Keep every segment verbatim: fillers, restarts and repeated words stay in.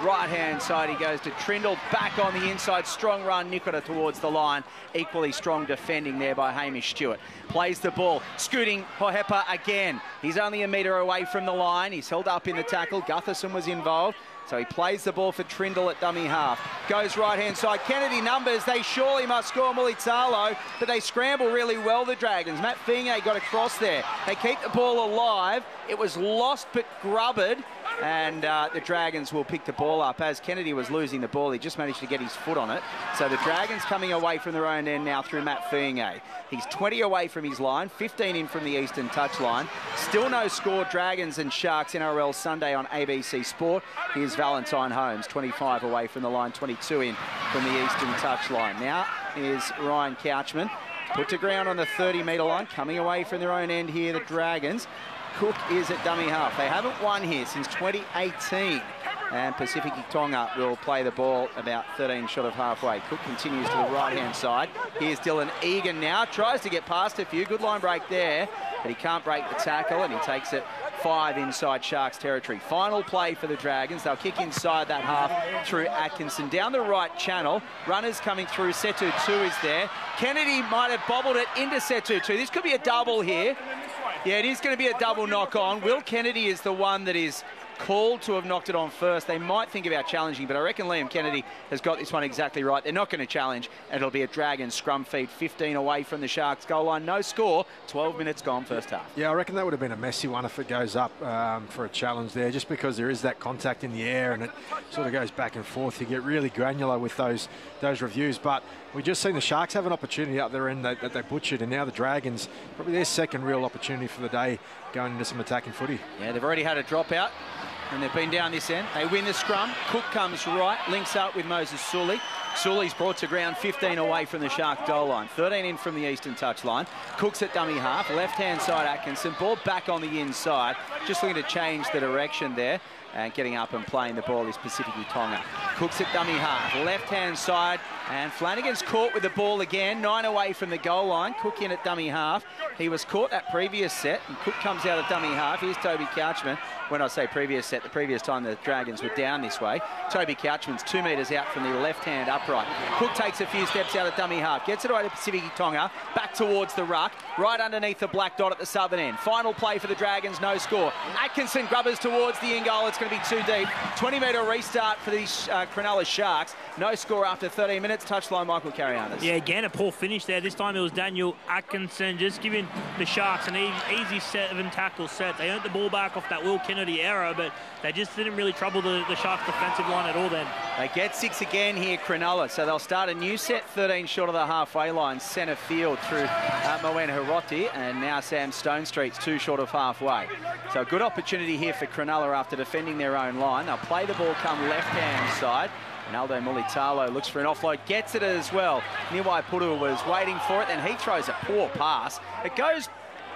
Right-hand side, he goes to Trindle. Back on the inside, strong run, Nikora towards the line. Equally strong defending there by Hamish Stewart. Plays the ball, scooting Hohepa again. He's only a metre away from the line. He's held up in the tackle. Gutherson was involved. So he plays the ball for Trindle at dummy half. Goes right-hand side. Kennedy numbers. They surely must score Mulitalo, but they scramble really well, the Dragons. Matt Finge got across there. They keep the ball alive. It was lost but grubbered, and uh, the Dragons will pick the ball up. As Kennedy was losing the ball, he just managed to get his foot on it. So the Dragons coming away from their own end now through Matt Finge. He's twenty away from his line, fifteen in from the eastern touchline. Still no score. Dragons and Sharks N R L Sunday on A B C Sport. Here's Valentine Holmes, twenty-five away from the line, twenty-two in from the eastern touchline. Now is Ryan Couchman. Put to ground on the thirty metre line. Coming away from their own end here, the Dragons. Cook is at dummy half. They haven't won here since twenty eighteen. And Pacific Tonga will play the ball about thirteen short of halfway. Cook continues to the right-hand side. Here's Dylan Egan now. Tries to get past a few. Good line break there. But he can't break the tackle, and he takes it five inside Sharks territory. Final play for the Dragons. They'll kick inside that half through Atkinson. Down the right channel. Runners coming through. Setu two is there. Kennedy might have bobbled it into Setu two. This could be a double here. Yeah, it is going to be a double knock-on. Will Kennedy is the one that is called to have knocked it on first. They might think about challenging, but I reckon Liam Kennedy has got this one exactly right. They're not going to challenge, and it'll be a Dragons scrum feed. fifteen away from the Sharks goal line. No score. twelve minutes gone first half. Yeah, I reckon that would have been a messy one if it goes up um, for a challenge there, just because there is that contact in the air and it sort of goes back and forth. You get really granular with those those reviews, but we just seen the Sharks have an opportunity out there and that they, they butchered, and now the Dragons, probably their second real opportunity for the day, going into some attacking footy. Yeah, they've already had a dropout, and they've been down this end. They win the scrum. Cook comes right, links up with Moses Sully. Sully's brought to ground, fifteen away from the Shark goal line, thirteen in from the eastern touchline. Cook's at dummy half, left-hand side Atkinson, ball back on the inside, just looking to change the direction there. And getting up and playing the ball is Pacific Tonga. Cook's at dummy half, left-hand side, and Flanagan's caught with the ball again, nine away from the goal line. Cook in at dummy half. He was caught that previous set, and Cook comes out of dummy half. Here's Toby Couchman. When I say previous set, the previous time the Dragons were down this way. Toby Couchman's two metres out from the left-hand upright. Cook takes a few steps out of dummy half, gets it away to Pacific Tonga, back towards the ruck, right underneath the black dot at the southern end. Final play for the Dragons, no score. Atkinson grubbers towards the in goal. It's going to be too deep. twenty metre restart for the uh, Cronulla Sharks. No score after thirteen minutes. Touchline, Michael Carianis. Yeah, again, a poor finish there. This time it was Daniel Atkinson just giving the Sharks an easy seven tackle set. They earned the ball back off that Will Kennedy error, but they just didn't really trouble the, the Sharks defensive line at all then. They get six again here, Cronulla, so they'll start a new set, thirteen short of the halfway line, centre field through uh, Moen Hiroti, and now Sam Stonestreet's two short of halfway. So a good opportunity here for Cronulla after defending their own line. They'll play the ball come left-hand side. Ronaldo Mulitalo looks for an offload, gets it as well. Niwai Puru was waiting for it, and he throws a poor pass. It goes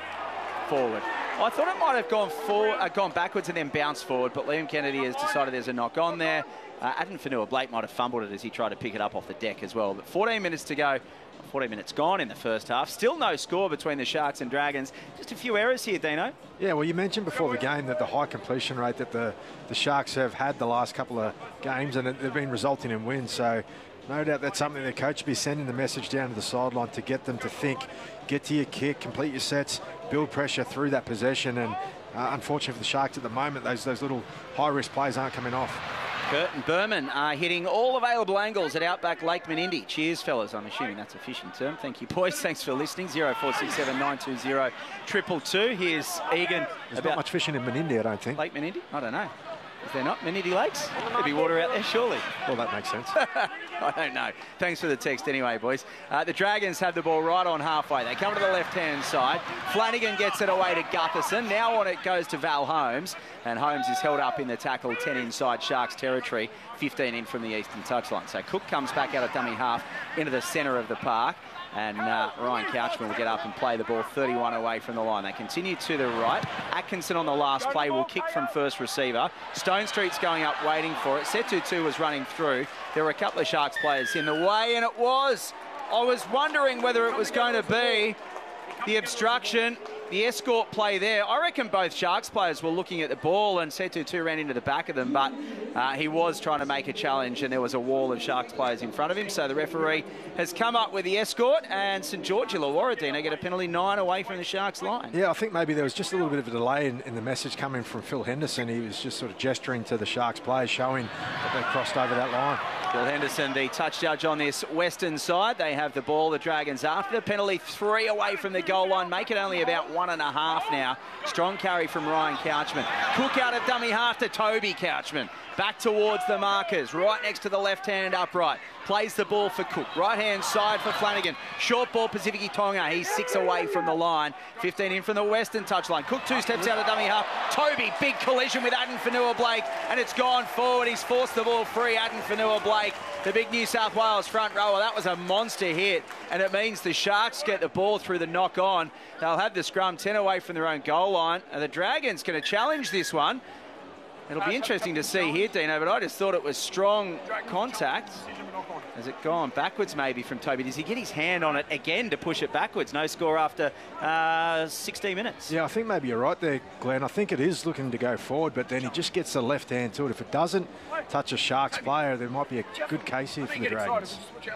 forward. I thought it might have gone forward, uh, gone backwards and then bounced forward, but Liam Kennedy has decided there's a knock on there. Uh, Adam Fanua-Blake might have fumbled it as he tried to pick it up off the deck as well. But fourteen minutes to go. fourteen minutes gone in the first half. Still no score between the Sharks and Dragons. Just a few errors here, Dino. Yeah, well, you mentioned before the game that the high completion rate that the, the Sharks have had the last couple of games, and they've been resulting in wins. So no doubt that's something the coach will be sending the message down to the sideline to get them to think, get to your kick, complete your sets, build pressure through that possession. And uh, unfortunately for the Sharks at the moment, those, those little high-risk plays aren't coming off. Curtin Berman are hitting all available angles at Outback Lake Menindee. Cheers, fellas. I'm assuming that's a fishing term. Thank you, boys. Thanks for listening. zero four six seven nine two zero two two. Here's Egan. There's not much fishing in Menindee, I don't think. Lake Menindee? I don't know. Is there not? Menindee Lakes? There'd be water out there, surely. Well, that makes sense. I don't know. Thanks for the text anyway, boys. Uh, the Dragons have the ball right on halfway. They come to the left-hand side. Flanagan gets it away to Gutherson. Now on it goes to Val Holmes. And Holmes is held up in the tackle, ten inside Sharks territory, fifteen in from the eastern touchline. So Cook comes back out of dummy half into the centre of the park. And uh, Ryan Couchman will get up and play the ball thirty-one away from the line. They continue to the right. Atkinson on the last play will kick from first receiver. Stonestreet's going up waiting for it. Setu two was running through. There were a couple of Sharks players in the way, and it was. I was wondering whether it was going to be the obstruction. the escort play there. I reckon both Sharks players were looking at the ball and Setu two ran into the back of them, but uh, he was trying to make a challenge and there was a wall of Sharks players in front of him. So the referee has come up with the escort and St George Illawarra, Dino, get a penalty nine away from the Sharks line. Yeah, I think maybe there was just a little bit of a delay in, in the message coming from Phil Henderson. He was just sort of gesturing to the Sharks players, showing that they crossed over that line. Phil Henderson, the touch judge on this Western side. They have the ball, the Dragons after the penalty, three away from the goal line, make it only about one and a half now. Strong carry from Ryan Couchman. Cook out of dummy half to Toby Couchman. Back towards the markers, right next to the left-hand upright. Plays the ball for Cook. Right-hand side for Flanagan. Short ball, Pacific Tonga. He's six away from the line. fifteen in from the Western touchline. Cook two steps out of dummy half. Toby, big collision with Addin Fonua-Blake, and it's gone forward. He's forced the ball free. Addin Fonua-Blake, the big New South Wales front rower. That was a monster hit, and it means the Sharks get the ball through the knock-on. They'll have the scrum ten away from their own goal line. And the Dragons going to challenge this one. It'll be interesting to see here, Dino, but I just thought it was strong contact. Has it gone backwards maybe from Toby? Does he get his hand on it again to push it backwards? No score after uh, sixteen minutes. Yeah, I think maybe you're right there, Glenn. I think it is looking to go forward, but then he just gets the left hand to it. If it doesn't touch a Sharks player, there might be a good case here for the Dragons.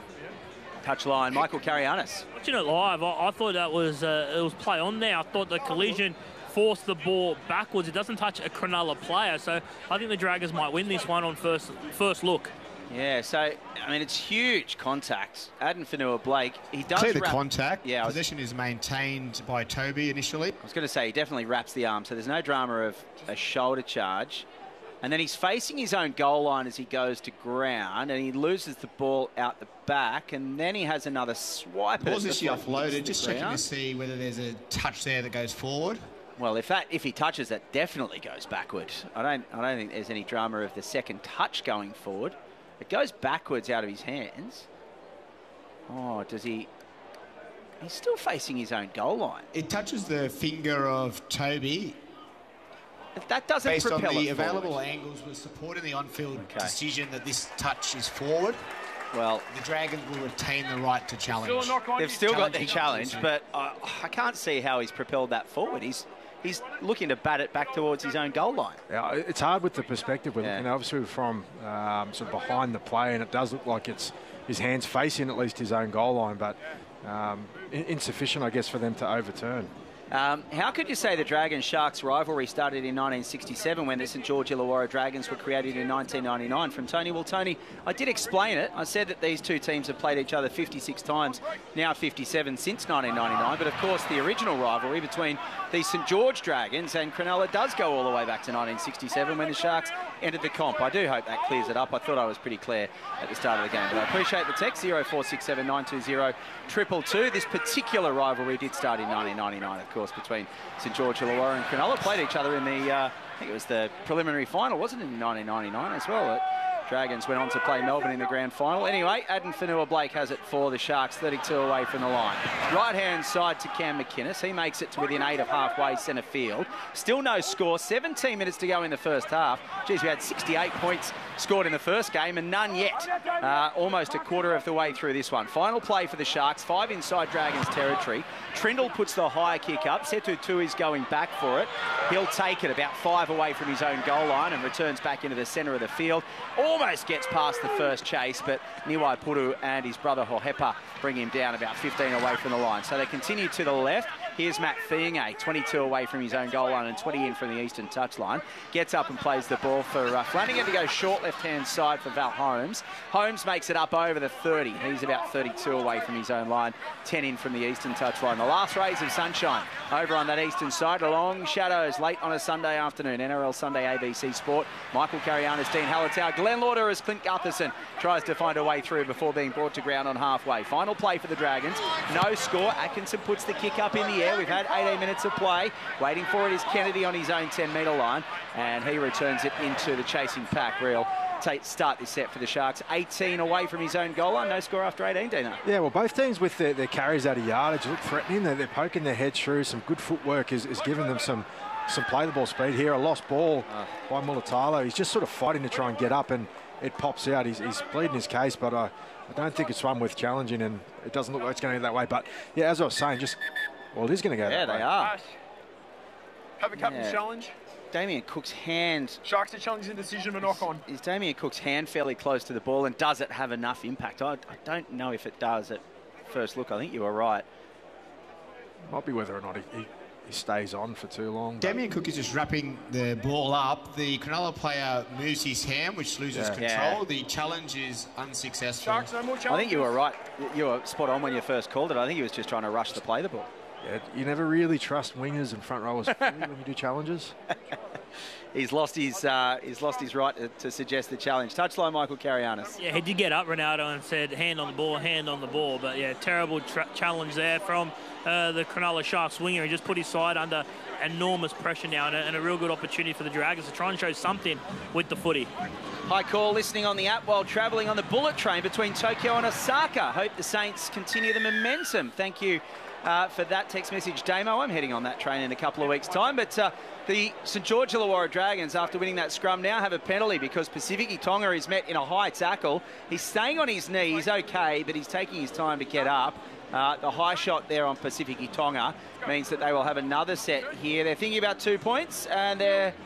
Touchline, Michael Karianis. Watching it live, I, I thought that was uh, it was play on there. I thought the collision forced the ball backwards. It doesn't touch a Cronulla player, so I think the Dragons might win this one on first first look. Yeah, so, I mean, it's huge contact. Addin Fonua-Blake, he does Clear the wrap, contact. Yeah, Possession is maintained by Toby initially. I was going to say, he definitely wraps the arm, so there's no drama of a shoulder charge. And then he's facing his own goal line as he goes to ground, and he loses the ball out the back, and then he has another swipe. The ball's actually offloaded, just checking to see whether there's a touch there that goes forward. Well, if that if he touches it, definitely goes backward. I don't I don't think there's any drama of the second touch going forward. It goes backwards out of his hands. Oh, does he? He's still facing his own goal line. It touches the finger of Toby. If that doesn't based on propel the it available forward. angles, with support in the on-field Okay. decision that this touch is forward. Well, the Dragons will retain the right to challenge. They've still got their challenge, but I, I can't see how he's propelled that forward. He's he's looking to bat it back towards his own goal line. Yeah, it's hard with the perspective. We're Yeah. looking obviously from um, sort of behind the play, and it does look like it's his hands facing at least his own goal line, but um, in insufficient, I guess, for them to overturn. Um, how could you say the Dragons-Sharks rivalry started in nineteen sixty-seven when the St George Illawarra Dragons were created in nineteen ninety-nine? From Tony, well, Tony, I did explain it. I said that these two teams have played each other fifty-six times, now fifty-seven since nineteen ninety-nine. But, of course, the original rivalry between the St George Dragons and Cronulla does go all the way back to nineteen sixty-seven when the Sharks entered the comp. I do hope that clears it up. I thought I was pretty clear at the start of the game. But I appreciate the text, zero four six seven nine two zero two two two. This particular rivalry did start in nineteen ninety-nine, of course, between St George Illawarra and Cronulla. Played each other in the, uh, I think it was the preliminary final, wasn't it, in nineteen ninety-nine as well? It, Dragons went on to play Melbourne in the grand final. Anyway, Addin Fonua-Blake has it for the Sharks, thirty-two away from the line. Right-hand side to Cam McInnes. He makes it to within eight of halfway centre field. Still no score. seventeen minutes to go in the first half. Geez, we had sixty-eight points scored in the first game and none yet. Uh, almost a quarter of the way through this one. Final play for the Sharks. Five inside Dragons territory. Trindle puts the high kick up. Setu Tui is going back for it. He'll take it about five away from his own goal line and returns back into the centre of the field. Almost gets past the first chase, but Niwai Puru and his brother Hohepa bring him down about fifteen away from the line. So they continue to the left. Here's Matt Fiinge, twenty-two away from his own goal line and twenty in from the eastern touchline. Gets up and plays the ball for uh, Flanagan to go short left-hand side for Val Holmes. Holmes makes it up over the thirty. He's about thirty-two away from his own line, ten in from the eastern touchline. The last rays of sunshine over on that eastern side. Long shadows late on a Sunday afternoon. N R L Sunday A B C Sport. Michael Karianis, Dean Hallertau, Glenn Lauder as Clint Gutherson tries to find a way through before being brought to ground on halfway. Final play for the Dragons. No score. Atkinson puts the kick up in the air. We've had eighteen minutes of play. Waiting for it is Kennedy on his own ten metre line, and he returns it into the chasing pack. Real start this set for the Sharks. eighteen away from his own goal line. No score after eighteen, Dino. Yeah, well, both teams with their, their carries out of yardage look threatening. They're, they're poking their heads through. Some good footwork is, is giving them some some play the ball speed here. A lost ball oh. by Mulatalo. He's just sort of fighting to try and get up, and it pops out. He's, he's pleading his case, but I, I don't think it's one worth challenging, and it doesn't look like it's going to go that way. But, yeah, as I was saying, just, well, it is going to go yeah, that way. Yeah, they are. have a captain's Yeah. challenge. Damien Cook's hand. Sharks are challenging the decision of a knock-on. Is Damien Cook's hand fairly close to the ball, and does it have enough impact? I, I don't know if it does at first look. I think you were right. Might be whether or not he, he, he stays on for too long. Damien Cook is just wrapping the ball up. The Cronulla player moves his hand, which loses Yeah. control. Yeah. The challenge is unsuccessful. Sharks, no more challenges. I think you were right. You were spot on when you first called it. I think he was just trying to rush to play the ball. Yeah, you never really trust wingers and front rowers fully when you do challenges. He's lost his uh, he's lost his right to, to suggest the challenge. Touchline, Michael Carianis. Yeah, he did get up, Ronaldo, and said hand on the ball, hand on the ball. But yeah, terrible tra challenge there from uh, the Cronulla Sharks winger. He just put his side under enormous pressure now, and a, and a real good opportunity for the Dragons to try and show something with the footy. High call listening on the app while travelling on the bullet train between Tokyo and Osaka. Hope the Saints continue the momentum. Thank you uh, for that text message, Damo. I'm heading on that train in a couple of weeks' time. But uh, the St George Illawarra Dragons, after winning that scrum, now have a penalty because Pacific Tonga is met in a high tackle. He's staying on his knee. He's okay, but he's taking his time to get up. Uh, the high shot there on Pacific Tonga means that they will have another set here. They're thinking about two points, and they're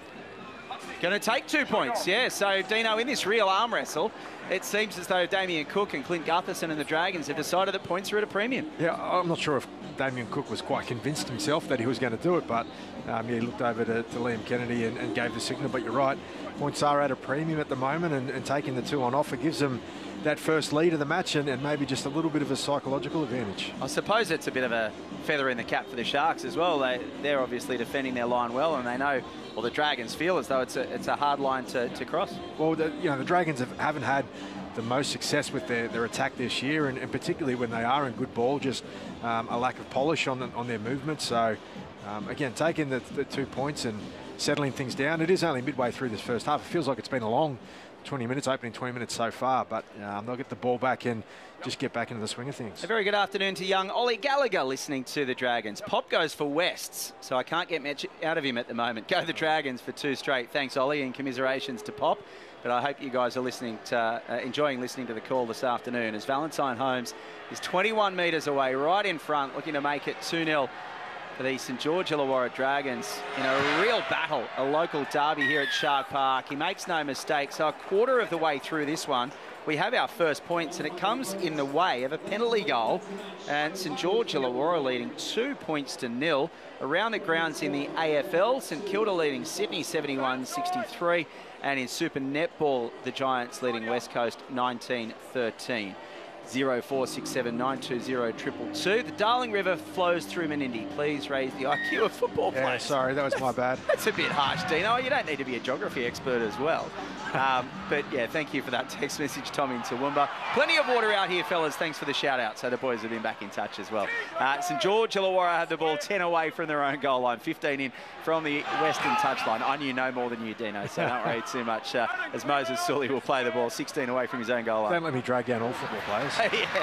going to take two points, yeah. So, Dino, in this real arm wrestle, it seems as though Damien Cook and Clint Gutherson and the Dragons have decided that points are at a premium. Yeah, I'm not sure if Damien Cook was quite convinced himself that he was going to do it, but um, yeah, he looked over to, to Liam Kennedy and, and gave the signal. But you're right, points are at a premium at the moment, and, and taking the two on offer gives them that first lead of the match and, and maybe just a little bit of a psychological advantage. I suppose it's a bit of a feather in the cap for the Sharks as well. They, they're obviously defending their line well, and they know, well, the Dragons feel as though it's a, it's a hard line to, to cross. Well, the, you know, the Dragons have, haven't had the most success with their, their attack this year, and, and particularly when they are in good ball, just um, a lack of polish on, the, on their movement. So, um, again, taking the, the two points and settling things down. It is only midway through this first half. It feels like it's been a long twenty minutes, opening twenty minutes so far, but um, they'll get the ball back and just get back into the swing of things. A very good afternoon to young Ollie Gallagher listening to the Dragons. Pop goes for Wests, so I can't get much out of him at the moment. Go the Dragons for two straight. Thanks, Ollie, and commiserations to Pop. But I hope you guys are listening to, uh, enjoying listening to the call this afternoon, as Valentine Holmes is twenty-one metres away, right in front, looking to make it two nil for the St George Illawarra Dragons in a real battle, a local derby here at Shark Park. He makes no mistake. So a quarter of the way through this one, we have our first points, and it comes in the way of a penalty goal. And St George Illawarra leading two points to nil. Around the grounds in the A F L, St Kilda leading Sydney seventy-one sixty-three. And in Super Netball, the Giants leading West Coast nineteen thirteen. zero four six seven nine two zero two two two. The Darling River flows through Menindee. Please raise the I Q of football Yeah, players. sorry, that was my bad. That's a bit harsh, Dino. You don't need to be a geography expert as well. Um, but yeah, thank you for that text message, Tom in Toowoomba. Plenty of water out here, fellas. Thanks for the shout out. So the boys have been back in touch as well. Uh, St George Illawarra have the ball ten away from their own goal line, fifteen in from the western touchline. I knew no more than you, Dino, so don't worry too much. Uh, as Moses Sully will play the ball sixteen away from his own goal line. Don't let me drag down all football players. Yeah.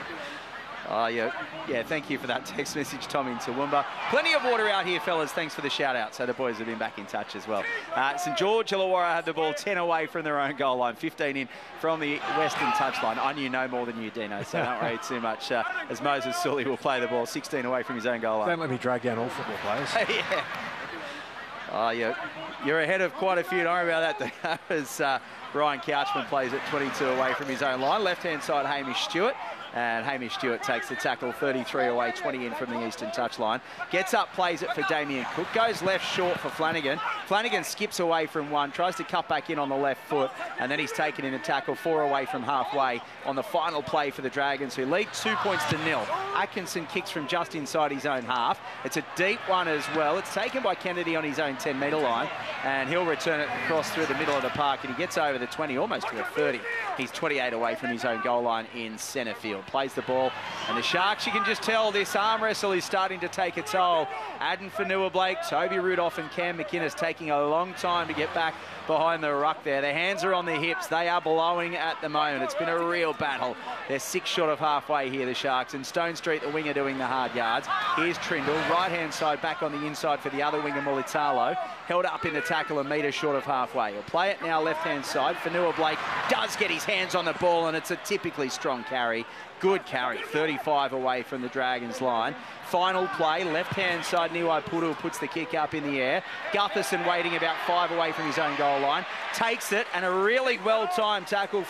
Oh, yeah. Yeah, thank you for that text message, Tom in Toowoomba. Plenty of water out here, fellas. Thanks for the shout out. So the boys have been back in touch as well. Uh, St George Illawarra had the ball ten away from their own goal line, fifteen in from the western touchline. I knew no more than you, Dino, so don't worry too much. Uh, as Moses Sully will play the ball sixteen away from his own goal line. Don't let me drag down all football players. Yeah. Oh, yeah. You're ahead of quite a few. Don't worry about that. That was uh, Ryan Couchman plays at twenty-two away from his own line. Left-hand side, Hamish Stewart. And Hamish Stewart takes the tackle, thirty-three away, twenty in from the eastern touchline. Gets up, plays it for Damien Cook. Goes left short for Flanagan. Flanagan skips away from one, tries to cut back in on the left foot, and then he's taken in a tackle, four away from halfway on the final play for the Dragons, who lead two points to nil. Atkinson kicks from just inside his own half. It's a deep one as well. It's taken by Kennedy on his own ten metre line, and he'll return it across through the middle of the park, and he gets over the twenty, almost to the thirty. He's twenty-eight away from his own goal line in centre field. Plays the ball, and the Sharks, you can just tell this arm wrestle is starting to take a toll. Aden Fanua-Blake, Toby Rudolph and Cam McInnes taking a long time to get back behind the ruck there. Their hands are on their hips. They are blowing at the moment. It's been a real battle. They're six short of halfway here, the Sharks, and Stone Street, the winger, doing the hard yards. Here's Trindle, right-hand side, back on the inside for the other winger, Mulitalo. Held up in the tackle a metre short of halfway. He'll play it now left-hand side. side. Fanua Blake does get his hands on the ball, and it's a typically strong carry. Good carry, thirty-five away from the Dragons line. Final play, left-hand side, Niwai Puru puts the kick up in the air. Gutherson waiting about five away from his own goal line. Takes it, and a really well-timed tackle